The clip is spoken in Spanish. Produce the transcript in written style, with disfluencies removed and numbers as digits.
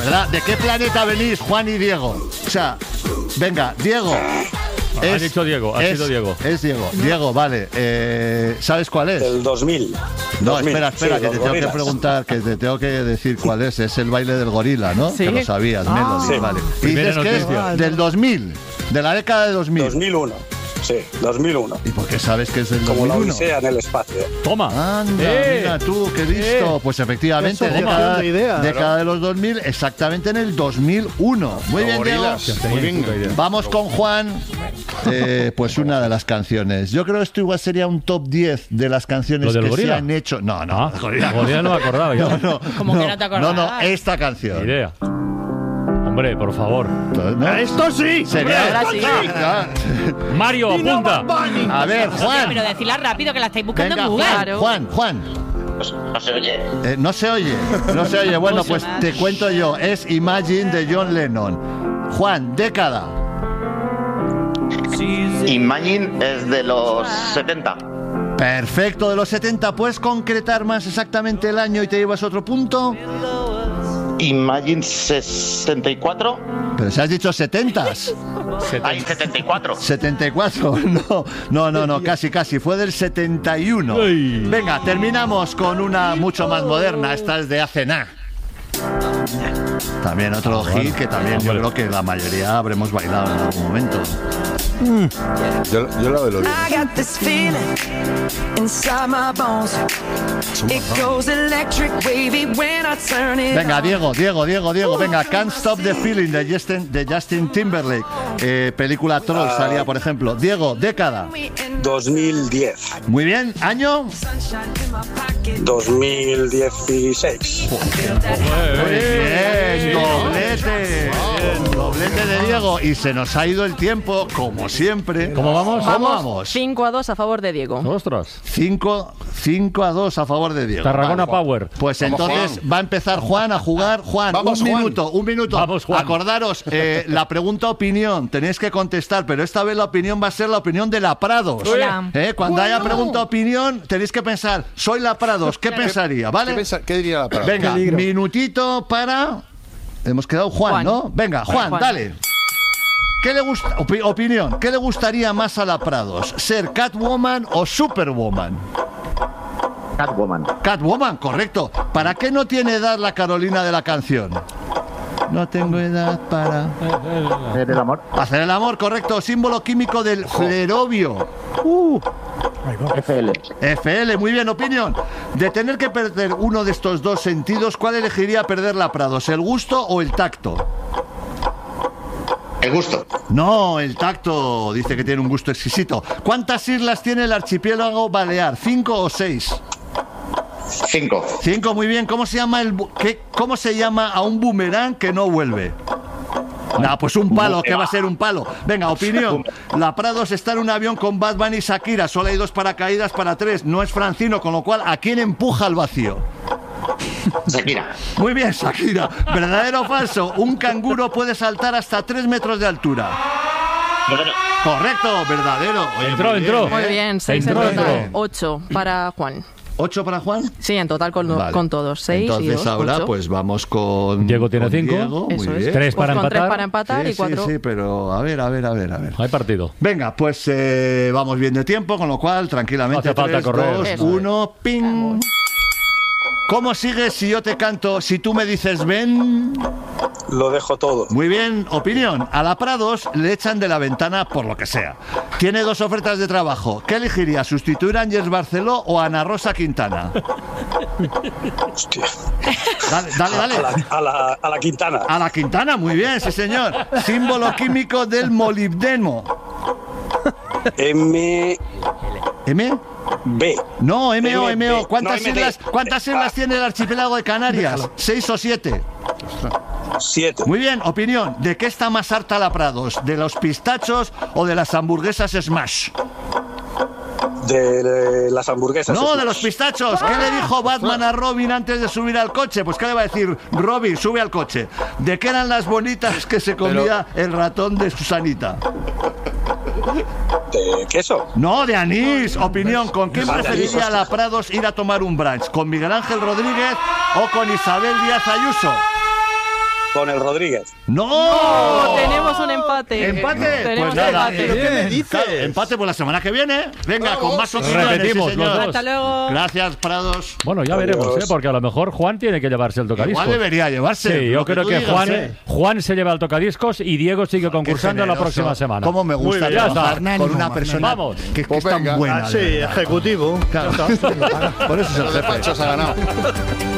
verdad, ¿de qué planeta venís, Juan y Diego? O sea, venga, Diego. Ha dicho Diego, ha sido Diego. Es Diego. Diego, vale. ¿Sabes cuál es? El 2000. No, 2000. espera, Sí, que te los tengo gorilas. que preguntar, que te tengo que decir cuál es. Es el baile del gorila, ¿no? Sí. Que lo sabías, Melody, Sí. vale. Y Primera dices que es noticia. del 2000, de la década de 2000. 2001. Sí, 2001. ¿Y por qué sabes que es del Como la 2001? Odisea en el espacio. Toma. Anda, mira tú, qué listo. Pues efectivamente, Qué década solución de idea. década de los 2000, exactamente en el 2001. Muy bien, Diego. Muy bien. Vamos con Juan. Pues una de las canciones. Yo creo que esto igual sería un top 10 de las canciones ¿Lo del que gorila? se han hecho. No, Ah, gorila. Gorila no me acordaba yo. Como que no te acordabas. No, esta canción. Idea. Hombre, por favor. ¿No? ¡Esto sí! Sería Ahora sí. Mario, apunta. A ver, Juan. Pero decirla rápido que la estáis buscando Venga, en Google. Juan. No se oye. No se oye. Bueno, pues te cuento yo. Es Imagine de John Lennon. Juan, década. Imagine es de los 70. Perfecto, de los 70. ¿Puedes concretar más exactamente el año y te llevas otro punto? Imagine 64. Pero si has dicho 70s. Hay 74. 74, no, casi, fue del 71. Uy. Venga, terminamos con una mucho más moderna, esta es de hace nada. También otro hit que también yo creo que la mayoría habremos bailado en algún momento. Yo la de los... I got this feeling inside my bones. It goes electric wavy when I turn it Venga, on. Diego, venga, Can't Stop the Feeling de Justin Timberlake. Película Troll salía, por ejemplo. Diego, década. 2010. Muy bien, año. 2016. Muy bien, doblete de Diego. Y se nos ha ido el tiempo, como siempre. ¿Cómo vamos? ¿Cómo vamos? 5-2 a favor de Diego. Ostras. 5-2 a favor de Diego. Tarragona Vale. Power. Pues Vamos, entonces Juan. va a empezar Juan a jugar. Juan, Vamos, un Juan. minuto. Vamos, Juan. Acordaros, la pregunta opinión, tenéis que contestar, pero esta vez la opinión va a ser la opinión de la Prados. Hola. Cuando haya pregunta opinión, tenéis que pensar, soy la Prados, ¿qué pensaría? ¿Vale? ¿Qué diría la palabra? Venga, Peligro. minutito para... Hemos quedado Juan, ¿no? Venga, Juan, dale. ¿Qué le gusta? Opinión, ¿qué le gustaría más a la Prados? ¿Ser Catwoman o Superwoman? Catwoman. Catwoman, correcto. ¿Para qué no tiene edad la Carolina de la canción? No tengo edad para... ¿Hacer el amor? Hacer el amor, correcto. Símbolo químico del flerovio. FL. FL, muy bien, opinión. De tener que perder uno de estos dos sentidos, ¿cuál elegiría perder la Prados? ¿El gusto o el tacto? El gusto. No, el tacto. Dice que tiene un gusto exquisito. ¿Cuántas islas tiene el archipiélago Balear? ¿5 o 6? 5. 5, muy bien. ¿Cómo se llama cómo se llama a un boomerang que no vuelve? Nah, pues un palo, ¿qué va a ser un palo? Venga, opinión. La Prados está en un avión con Bad Bunny y Shakira. Solo hay 2 paracaídas para 3. No es Francino, con lo cual, ¿a quién empuja al vacío? Shakira. Muy bien, Shakira. ¿Verdadero o falso? Un canguro puede saltar hasta 3 metros de altura. Correcto, verdadero. Oye, Entró. Muy bien, 6 en Entró. total. 8 para Juan. 8 para Juan. Sí, en total con Vale. todos. 6 y 2. Entonces ahora 8. pues vamos con Diego tiene con 5. Diego, muy Eso es. bien. 3 para Pues con 3 empatar. para empatar y 4. Sí, pero a ver. Hay partido. Venga, pues vamos bien de tiempo, con lo cual tranquilamente No hace falta 3, correr. 2, Eso 1, ping. ¿Cómo sigues si yo te canto, si tú me dices ven? Lo dejo todo. Muy bien, opinión. A la Prados le echan de la ventana por lo que sea. Tiene 2 ofertas de trabajo. ¿Qué elegiría? ¿Sustituir a Ángeles Barceló o a Ana Rosa Quintana? Hostia. Dale. A la Quintana. A la Quintana, muy bien, sí señor. Símbolo químico del molibdeno. MB. ¿M? No, MO. MB. ¿Cuántas No, MD. islas tiene el archipiélago de Canarias? 6 o 7. 7. Muy bien, opinión. ¿De qué está más harta la Prados? ¿De los pistachos o de las hamburguesas Smash? De las hamburguesas. No, de los pistachos. ¿Qué le dijo Batman a Robin antes de subir al coche? Pues ¿qué le va a decir? Robin, sube al coche. ¿De qué eran las bonitas que se comía el ratón de Susanita? ¿De queso? No, de anís. Opinión, ¿con quién Vale, preferiría anís, la Prados ir a tomar un brunch? ¿Con Miguel Ángel Rodríguez o con Isabel Díaz Ayuso? Con el Rodríguez. ¡No! Tenemos un empate. ¿Empate? Tenemos Pues nada. empate. ¿Qué me dices? Claro, empate por la semana que viene. Venga, Bravo. con más opciones. Repetimos sí, señor. los dos. Hasta luego. Gracias, Prados. Bueno, ya veremos, porque a lo mejor Juan tiene que llevarse el tocadiscos. Igual debería llevarse. Sí, yo lo creo tú que digas, Juan se lleva el tocadiscos y Diego sigue concursando la generoso. próxima semana. Cómo me gusta bien, ya trabajar está. con una persona Vamos. que Pues es tan venga. buena. Sí, de verdad. ejecutivo. Claro. Por eso es el Los jefe. despachos ha ganado.